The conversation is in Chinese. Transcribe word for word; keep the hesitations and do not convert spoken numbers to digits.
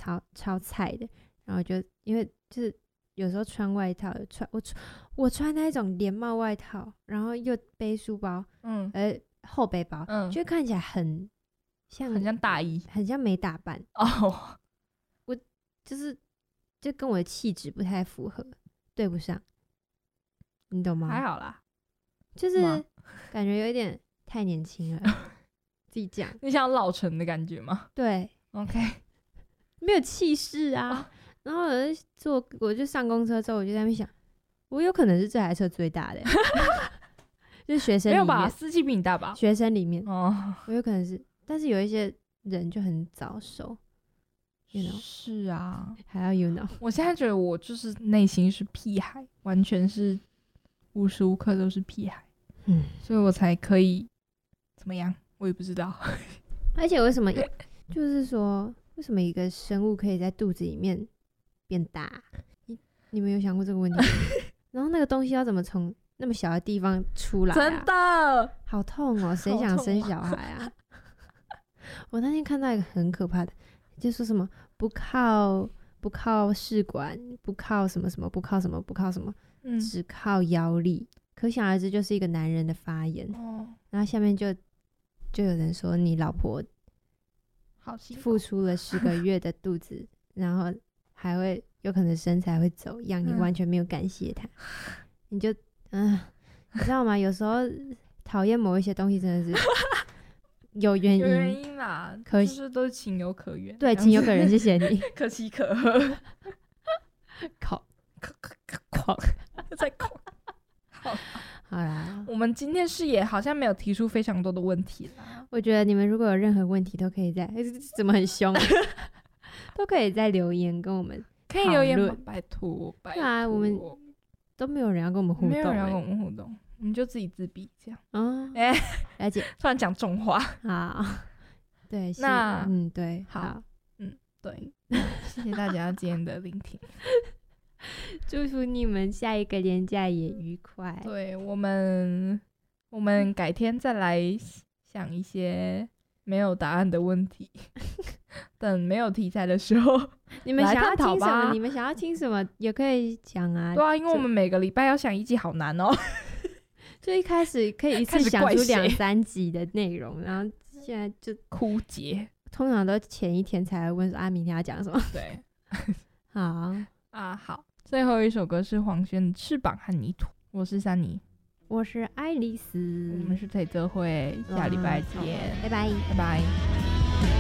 超超菜的，然后就因为就是有时候穿外套，穿我穿我穿那种连帽外套，然后又背书包，嗯，呃，后背包，嗯，就看起来很像很像大衣， 很像没打扮哦。我就是就跟我的气质不太符合，对不上，你懂吗？ 还好啦， 就是感觉有一点太年轻了，自己讲， 你想老成的感觉吗？ 对 ，OK， 没有气势啊。哦，然后我就坐，我就上公车之后，我就在那边想，我有可能是这台车最大的，就是学生里面。 没有吧？司机比你大吧？ 学生里面，哦，我有可能是，但是有一些人就很早熟 ，you know？ 是啊， 还要 you know？ 我现在觉得我就是内心是屁孩，完全是无时无刻都是屁孩，嗯，所以我才可以怎么样？我也不知道。 而且为什么，就是说，为什么一个生物可以在肚子里面变大？你你们有想过这个问题吗？然后那个东西要怎么从那么小的地方出来啊？ 真的好痛哦！谁想生小孩啊？我那天看到一个很可怕的，就说什么不靠不靠试管，不靠什么什么，不靠什么不靠什么，嗯，只靠腰力。可想而知，就是一个男人的发言。哦，然后下面就就有人说，你老婆好辛苦， 付出了十个月的肚子，然后还会有可能身材会走样，你完全没有感谢他，嗯，你就嗯、呃，你知道吗？有时候讨厌某一些东西真的是有原因， 有原因啦，可就是都是情有可原。 对，情有可原，谢谢你。 可喜可贺， 狂狂在狂。好， 好啦， 我们今天视野好像没有提出非常多的问题啦。 我觉得你们如果有任何问题，都可以在怎么很凶，都可以在留言跟我们可以留言吗？拜托，拜托。 对啊，我们都没有人要跟我们互动， 没有人要跟我们互动，我们就自己自闭这样。 嗯，哎、欸，了解。 突然讲重话， 好，对， 那嗯，对， 好，好嗯，对，谢谢大家今天的聆听。 祝福你们下一个连假也愉快。 对，我们我们改天再来想一些没有答案的问题，等没有题材的时候， 你们想要听什么？你们想要听什么也可以讲啊。 对啊，因为我们每个礼拜要想一集，好难哦。 就一开始可以一次想出两三集的内容，然后现在就枯竭。 通常都前一天才会问说啊，明天要讲什么？ 对， 好啊，好。最后一首歌是黄轩的《翅膀和泥土》，我是珊妮， 我是爱丽丝， 我们是推测会，下礼拜见， 拜拜， 拜拜。